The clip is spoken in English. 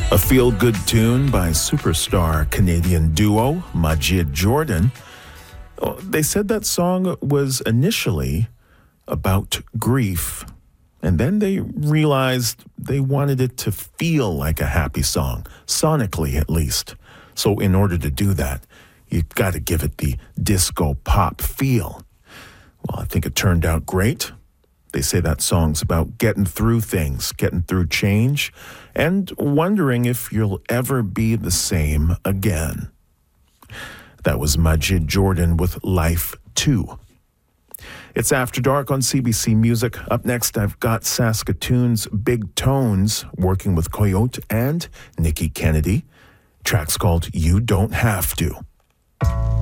A feel-good tune by superstar Canadian duo Majid Jordan. They said that song was initially about grief, and then they realized they wanted it to feel like a happy song, sonically at least. So in order to do that, you've got to give it the disco pop feel. Well, I think it turned out great. They say that song's about getting through things, getting through change, and wondering if you'll ever be the same again. That was Majid Jordan with Life 2. It's After Dark on CBC Music. Up next, I've got Saskatoon's Big Tones working with Coyote and Nikki Kennedy. Track's called You Don't Have To.